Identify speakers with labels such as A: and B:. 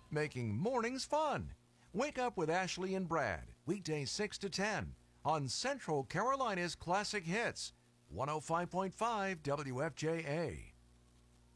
A: making mornings fun. Wake up with Ashley and Brad, weekdays 6 to 10 on Central Carolina's Classic Hits, 105.5 WFJA.